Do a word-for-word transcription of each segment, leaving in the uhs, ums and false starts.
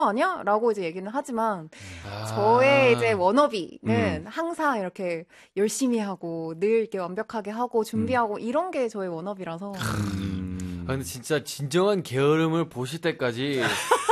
아니야? 라고 이제 얘기는 하지만 아. 저의 이제 워너비는 음. 항상 이렇게 열심히 하고 늘 이렇게 완벽하게 하고 준비하고 음. 이런 게 저의 워너비라서. 음. 아, 근데 진짜 진정한 게으름을 보실 때까지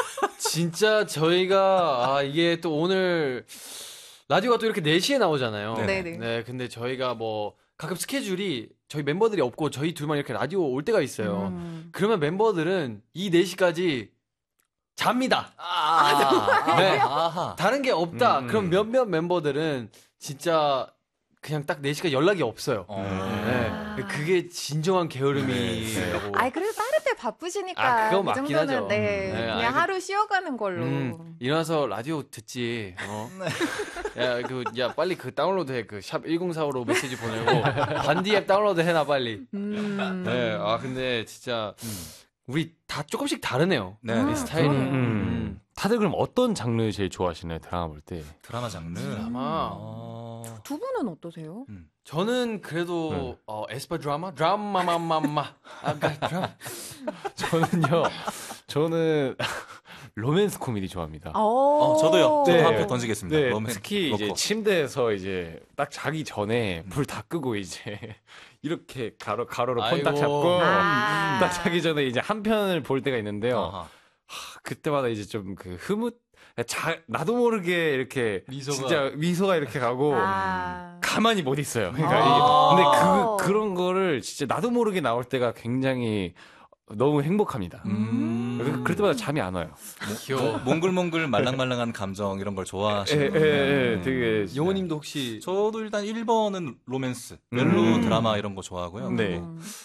진짜 저희가 아 이게 또 오늘 라디오가 또 이렇게 네 시에 나오잖아요. 네네. 네, 근데 저희가 뭐 가끔 스케줄이 저희 멤버들이 없고 저희 둘만 이렇게 라디오 올 때가 있어요. 음. 그러면 멤버들은 이 네 시까지 잡니다. 아, 네. 아하. 다른 게 없다. 음. 그럼 몇몇 멤버들은 진짜 그냥 딱 네 시간 연락이 없어요. 어. 네. 그게 진정한 게으름이라고. 아이, 그래도 다른 때 바쁘시니까. 아, 그거 그 맞긴 정도는 하죠. 네, 네, 그냥 아니, 하루 쉬어가는 걸로. 음, 일어나서 라디오 듣지. 어? 야, 그, 야, 빨리 그 다운로드 해. 그 샵 일공사오로 메시지 보내고. 반디 앱 다운로드 해놔, 빨리. 음. 네, 아, 근데 진짜. 음. 우리 다 조금씩 다르네요. 네, 음, 스타일이. 음, 음. 다들 그럼 어떤 장르 제일 좋아하시나요? 드라마 볼 때? 드라마 장르? 드라마. 어... 두 분은 어떠세요? 음. 저는 그래도 네. 어, 에스파 드라마? 드라마마마마. 아까 드라마. 저는요. 저는 로맨스 코미디 좋아합니다. 어, 저도요. 저도 네. 한 표 던지겠습니다. 네. 로맨, 특히 로코. 이제 침대에서 이제 딱 자기 전에 불 다 끄고 이제 이렇게 가로 가로로 폰 딱 잡고 아. 딱 자기 전에 이제 한 편을 볼 때가 있는데요. 하, 그때마다 이제 좀 그 흐뭇 자, 나도 모르게 이렇게 미소가. 진짜 미소가 이렇게 가고 아. 가만히 못 있어요. 그러니까 아. 이게 근데 그 그런 거를 진짜 나도 모르게 나올 때가 굉장히 너무 행복합니다. 음. 그, 그럴 때마다 잠이 안 와요. 귀여워. 몽글몽글 말랑말랑한 감정 이런 걸 좋아하시는 예, 예, 예, 되게 영호님도 혹시 저도 일단 일 번은 로맨스, 멜로 음. 드라마 이런 거 좋아하고요. 네.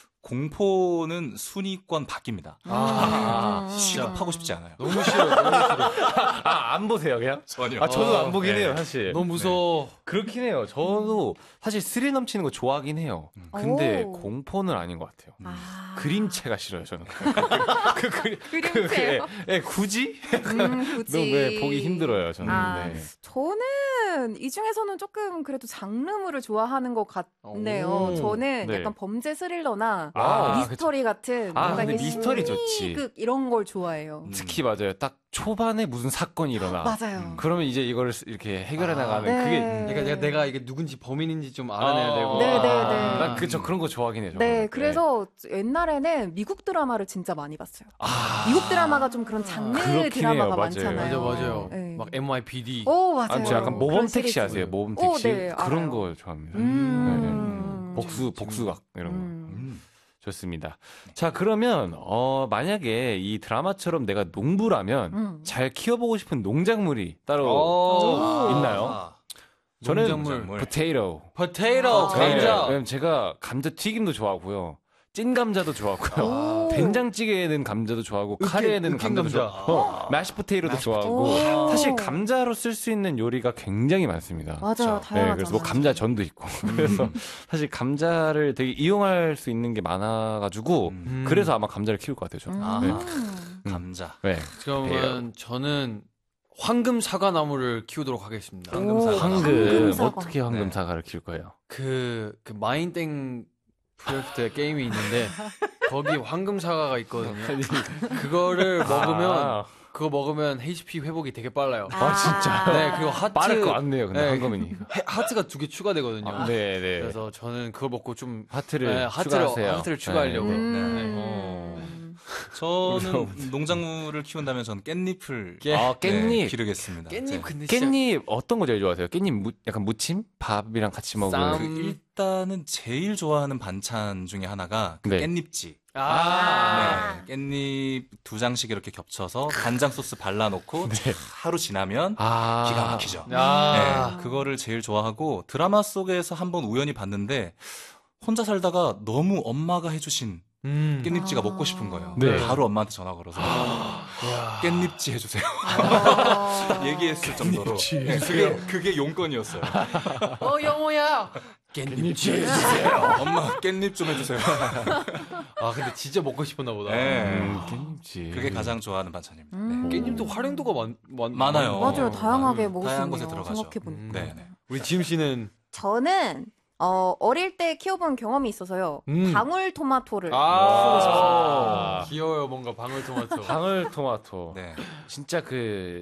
공포는 순위권 바뀝니다. 아, 취급하고 싶지 않아요. 너무 싫어. 너무 싫어. 아, 안 보세요, 그냥? 전혀. 아, 저도 안 어, 보긴 네. 해요, 사실. 너무 무서워. 네. 그렇긴 해요. 저도 사실 스릴 넘치는 거 좋아하긴 해요. 근데 오. 공포는 아닌 것 같아요. 아. 그림체가 싫어요, 저는. 그, 그, 그림체요? 그, 예, 굳이? 음, 굳이. 너무 예, 보기 힘들어요, 저는. 아, 네. 저는 이 중에서는 조금 그래도 장르물을 좋아하는 것 같네요. 오. 저는 네. 약간 범죄 스릴러나 아, 미스터리 같은 아, 뭔가 근데 이렇게 미스터리 좋지. 심리극 이런 걸 좋아해요. 특히 맞아요. 딱 초반에 무슨 사건이 일어나. 맞아요. 그러면 이제 이거를 이렇게 해결해 아, 나가는 네. 그게 그러니까 내가, 내가 이게 누군지 범인인지 좀 알아내야 아, 되고. 네, 네, 네. 난 그저 그런 거 좋아하긴 해요. 네, 저는. 그래서 옛날에는 미국 드라마를 진짜 많이 봤어요. 아, 미국 드라마가 좀 그런 장르 그렇긴 드라마가 해요. 맞아요. 많잖아요. 맞아, 맞아요. 네. 막 엠와이피디. 오, 맞아요. 아, 저 약간 모범 그런 택시 시리즈. 아세요? 모범 오, 택시 네, 그런 알아요. 거 좋아합니다. 음. 네. 복수 복수각 이런 거. 음. 음. 좋습니다. 자, 그러면 어 만약에 이 드라마처럼 내가 농부라면 음. 잘 키워보고 싶은 농작물이 따로 오. 있나요? 아, 저는 농작물. 포테이토. 포테이토, 아. 감자. 왜냐면 제가 감자 튀김도 좋아하고요. 찐 감자도 좋아하고요. 오. 된장찌개에 넣은 감자도 좋아하고 으깬- 카레에 넣은 으깬 감자도 감자. 좋아하고 어, 마시포테이토도 좋아하고 오. 사실 감자로 쓸 수 있는 요리가 굉장히 많습니다. 맞아요, 그렇죠. 네, 다양하잖아요. 그래서 뭐 감자전도 있고 그래서 사실 감자를 되게 이용할 수 있는 게 많아가지고 음. 그래서 아마 감자를 키울 것 같아요. 저는. 음. 아하. 음. 감자. 네. 그러면 저는 황금 사과나무를 키우도록 하겠습니다. 황금 오. 사과. 황금, 황금 사과. 어떻게 황금 네. 사과를 키울 거예요? 그, 그 마인땡 프로젝트 게임이 있는데 거기 황금 사과가 있거든요. 그거를 먹으면 아, 그거 먹으면 에이치피 회복이 되게 빨라요. 아, 진짜? 네, 그리고 하트 빠를 것 같네요. 근데 네, 황금이니까. 해- 하트가 두 개 추가되거든요. 아, 네, 네. 그래서 저는 그걸 먹고 좀 하트를 네, 하트를 추가하세요. 하트를 추가하려고. 네. 음. 저는 농작물을 키운다면 저는 깻잎을 깨- 아, 깻잎. 네, 기르겠습니다. 깻잎 네. 근데 진짜 깻잎 어떤 거 제일 좋아하세요? 깻잎 무, 약간 무침? 밥이랑 같이 먹을 쌈. 그 일단은 제일 좋아하는 반찬 중에 하나가 그 네. 깻잎지. 아, 네, 깻잎 두 장씩 이렇게 겹쳐서 간장 소스 발라놓고 하루 지나면 아, 기가 막히죠. 아. 네, 그거를 제일 좋아하고 드라마 속에서 한번 우연히 봤는데 혼자 살다가 너무 엄마가 해주신 음. 깻잎지가 아. 먹고 싶은 거예요. 네. 바로 엄마한테 전화 걸어서 야. 깻잎지 해주세요. 아. 얘기했을 정도로 네, 그게, 그게 용건이었어요. 어 영호야. 깻잎 해주세요. 엄마 깻잎 좀 해주세요. 아 근데 진짜 먹고 싶었나 보다. 네. 음, 깻잎지. 그게 가장 좋아하는 반찬입니다. 음. 네. 깻잎도 활용도가 많, 많, 많아요. 맞아요, 다양하게 음, 먹을 수 다양한 있네요. 곳에 들어가죠. 생각해보니까. 네, 네. 우리 지임 씨는 저는 어, 어릴 때 키워본 경험이 있어서요. 음. 방울토마토를 아, 귀여워요, 뭔가 방울토마토. 방울토마토. 네. 진짜 그